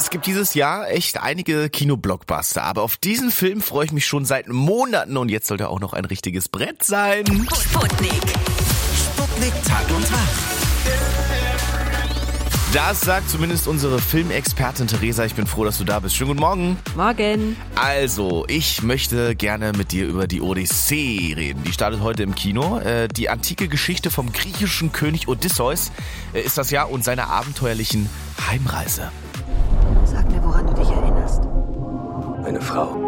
Es gibt dieses Jahr echt einige Kinoblockbuster, aber auf diesen Film freue ich mich schon seit Monaten und jetzt sollte auch noch ein richtiges Brett sein. Sputnik. Sputnik Tag und Tag. Das sagt zumindest unsere Filmexpertin Theresa. Ich bin froh, dass du da bist. Schönen guten Morgen. Morgen. Also, ich möchte gerne mit dir über die Odyssee reden. Die startet heute im Kino. Die antike Geschichte vom griechischen König Odysseus ist das Jahr und seiner abenteuerlichen Heimreise. Sag mir, woran du dich erinnerst. Eine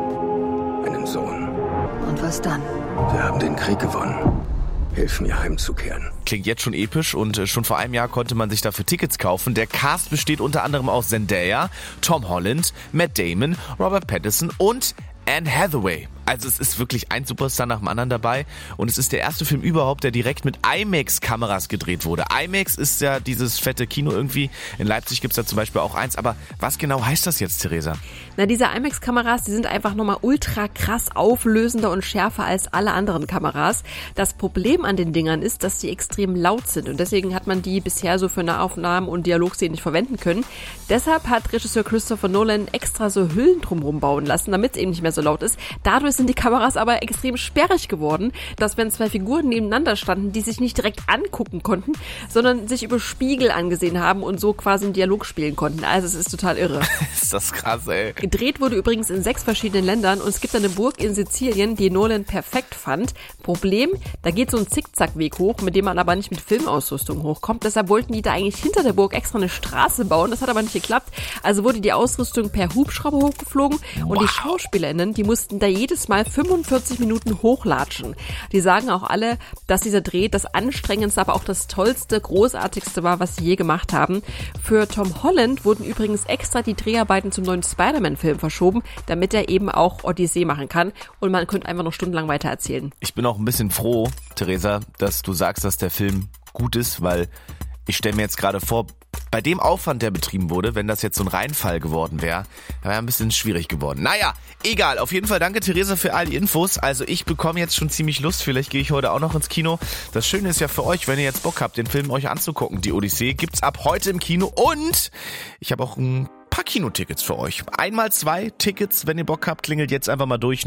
Frau, einen Sohn. Und was dann? Wir haben den Krieg gewonnen. Hilf mir heimzukehren. Klingt jetzt schon episch und schon vor einem Jahr konnte man sich dafür Tickets kaufen. Der Cast besteht unter anderem aus Zendaya, Tom Holland, Matt Damon, Robert Pattinson und Anne Hathaway. Also es ist wirklich ein Superstar nach dem anderen dabei und es ist der erste Film überhaupt, der direkt mit IMAX-Kameras gedreht wurde. IMAX ist ja dieses fette Kino irgendwie. In Leipzig gibt's da zum Beispiel auch eins. Aber was genau heißt das jetzt, Theresa? Na, diese IMAX-Kameras, die sind einfach nochmal ultra krass auflösender und schärfer als alle anderen Kameras. Das Problem an den Dingern ist, dass die extrem laut sind und deswegen hat man die bisher so für Nahaufnahmen und Dialogszenen nicht verwenden können. Deshalb hat Regisseur Christopher Nolan extra so Hüllen drumherum bauen lassen, damit es eben nicht mehr so laut ist. Dadurch sind die Kameras aber extrem sperrig geworden, dass wenn zwei Figuren nebeneinander standen, die sich nicht direkt angucken konnten, sondern sich über Spiegel angesehen haben und so quasi einen Dialog spielen konnten. Also es ist total irre. Ist das krass, ey. Gedreht wurde übrigens in 6 verschiedenen Ländern und es gibt eine Burg in Sizilien, die Nolan perfekt fand. Problem, da geht so ein Zickzackweg hoch, mit dem man aber nicht mit Filmausrüstung hochkommt. Deshalb wollten die da eigentlich hinter der Burg extra eine Straße bauen. Das hat aber nicht geklappt. Also wurde die Ausrüstung per Hubschrauber hochgeflogen und die SchauspielerInnen, die mussten da jedes Mal 45 Minuten hochlatschen. Die sagen auch alle, dass dieser Dreh das anstrengendste, aber auch das tollste, großartigste war, was sie je gemacht haben. Für Tom Holland wurden übrigens extra die Dreharbeiten zum neuen Spider-Man-Film verschoben, damit er eben auch Odyssee machen kann und man könnte einfach noch stundenlang weiter erzählen. Ich bin auch ein bisschen froh, Theresa, dass du sagst, dass der Film gut ist, weil ich stelle mir jetzt gerade vor, bei dem Aufwand, der betrieben wurde, wenn das jetzt so ein Reinfall geworden wäre, wäre ein bisschen schwierig geworden. Naja, egal. Auf jeden Fall danke, Theresa, für all die Infos. Also ich bekomme jetzt schon ziemlich Lust. Vielleicht gehe ich heute auch noch ins Kino. Das Schöne ist ja für euch, wenn ihr jetzt Bock habt, den Film euch anzugucken. Die Odyssee gibt's ab heute im Kino und ich habe auch ein paar Kinotickets für euch. 1x2 Tickets, wenn ihr Bock habt, klingelt jetzt einfach mal durch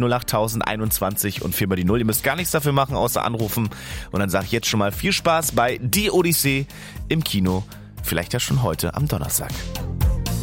08021 und 4 mal die 0. Ihr müsst gar nichts dafür machen, außer anrufen. Und dann sage ich jetzt schon mal viel Spaß bei Die Odyssee im Kino. Vielleicht ja schon heute am Donnerstag.